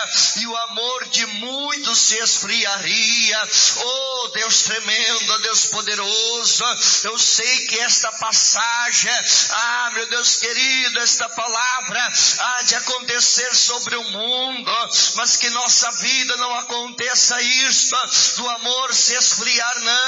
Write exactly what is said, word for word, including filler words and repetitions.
e o amor de muitos se esfriaria. Oh, Deus tremendo, Deus poderoso, eu sei que esta passagem, ah, meu Deus querido, esta palavra há de acontecer sobre o mundo, mas que nossa vida não aconteça isto, do amor se esfriar, não.